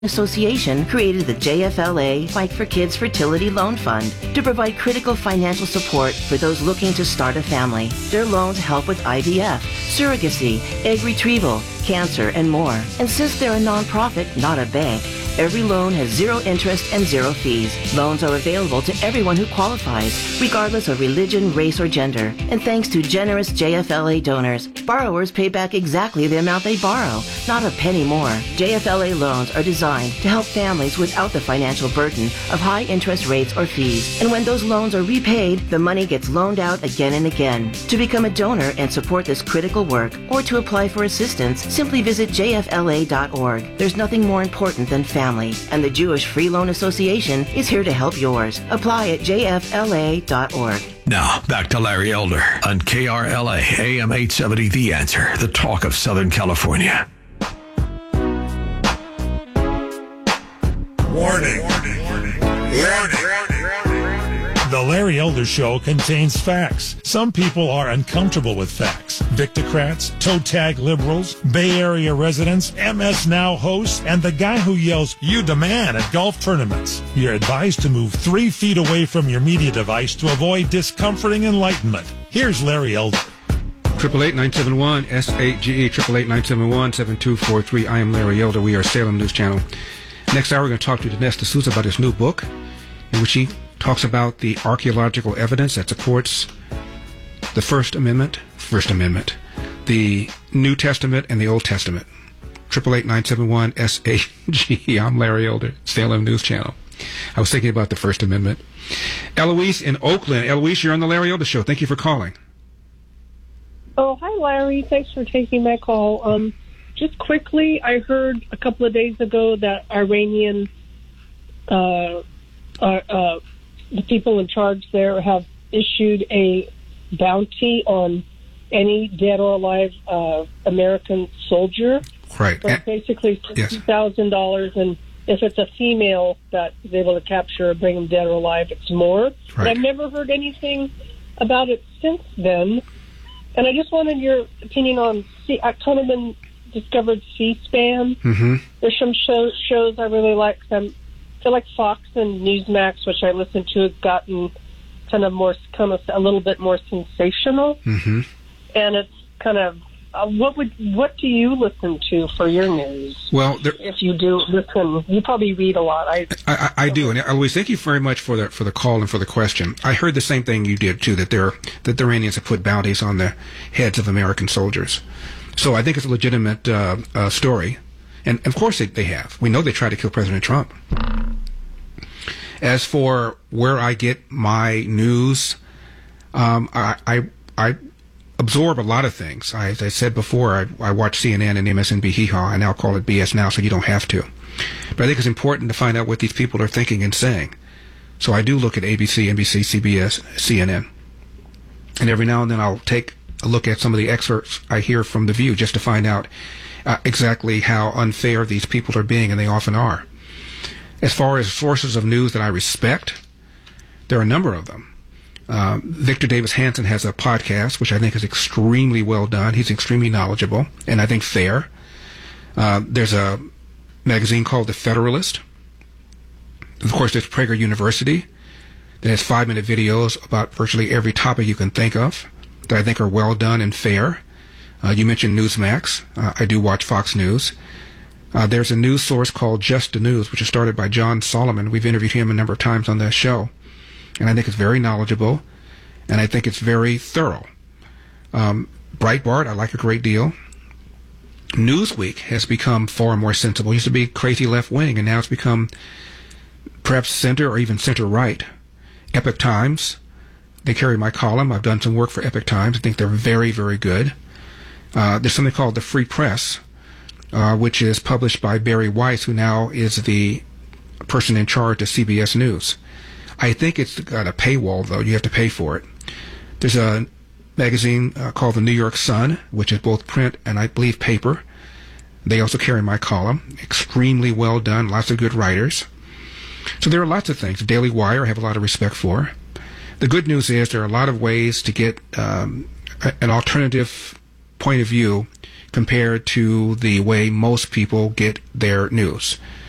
Association created the JFLA Fight for Kids Fertility Loan Fund to provide critical financial support for those looking to start a family. Their loans help with IVF, surrogacy, egg retrieval, cancer, and more. And since they're a nonprofit, not a bank, every loan has zero interest and zero fees. Loans are available to everyone who qualifies, regardless of religion, race, or gender. And thanks to generous JFLA donors, borrowers pay back exactly the amount they borrow, not a penny more. JFLA loans are designed to help families without the financial burden of high interest rates or fees. And when those loans are repaid, the money gets loaned out again and again. To become a donor and support this critical work, or to apply for assistance, simply visit jfla.org. There's nothing more important than family, and the Jewish Free Loan Association is here to help yours. Apply at jfla.org. Now, back to Larry Elder on KRLA AM 870 The Answer, the talk of Southern California. Warning. The Larry Elder Show contains facts. Some people are uncomfortable with facts. Victocrats, toe tag liberals, Bay Area residents, MS Now hosts, and the guy who yells, "You demand" at golf tournaments. You're advised to move 3 feet away from your media device to avoid discomforting enlightenment. Here's Larry Elder. 888-971-SAGE, 888-971-7243. I am Larry Elder. We are Salem News Channel. Next hour, we're going to talk to Dinesh D'Souza about his new book, in which he talks about the archaeological evidence that supports the First Amendment, the New Testament, and the Old Testament. 888-971-SAGE. I'm Larry Elder, Salem News Channel. I was thinking about the First Amendment. Eloise in Oakland. Eloise, you're on the Larry Elder Show. Thank you for calling. Oh, hi, Larry. Thanks for taking my call. Just quickly, I heard a couple of days ago that Iranian the people in charge there have issued a bounty on any dead or alive American soldier. Right. So basically $50,000, and if it's a female that is able to capture or bring them dead or alive, it's more. Right. But I've never heard anything about it since then. And I just wanted your opinion on, I've kind of been discovered C-SPAN. Mm-hmm. There's some shows I really like. I feel like Fox and Newsmax, which I listen to, have gotten kind of a little bit more sensational. Mm-hmm. And it's kind of what do you listen to for your news? Well, if you do listen, you probably read a lot. I do, and Eloise, thank you very much for the call and for the question. I heard the same thing you did too, that the Iranians have put bounties on the heads of American soldiers. So I think it's a legitimate story. And, of course, they have. We know they tried to kill President Trump. As for where I get my news, I absorb a lot of things. As I said before, I watch CNN and MSNBC Hee-Haw. I now call it BS Now, so you don't have to. But I think it's important to find out what these people are thinking and saying. So I do look at ABC, NBC, CBS, CNN. And every now and then I'll take a look at some of the excerpts I hear from The View just to find out exactly how unfair these people are being, and they often are. As far as sources of news that I respect, there are a number of them. Victor Davis Hanson has a podcast, which I think is extremely well done. He's extremely knowledgeable, and I think fair. There's a magazine called The Federalist. Of course, there's Prager University that has 5-minute videos about virtually every topic you can think of that I think are well done and fair. You mentioned Newsmax. I do watch Fox News. There's a news source called Just the News, which is started by John Solomon. We've interviewed him a number of times on the show. And I think it's very knowledgeable, and I think it's very thorough. Breitbart, I like a great deal. Newsweek has become far more sensible. It used to be crazy left-wing, and now it's become perhaps center or even center-right. Epoch Times, they carry my column. I've done some work for Epoch Times. I think they're very, very good. There's something called the Free Press, which is published by Barry Weiss, who now is the person in charge of CBS News. I think it's got a paywall, though. You have to pay for it. There's a magazine called the New York Sun, which is both print and, I believe, paper. They also carry my column. Extremely well done. Lots of good writers. So there are lots of things. Daily Wire I have a lot of respect for. The good news is there are a lot of ways to get an alternative point of view compared to the way most people get their news.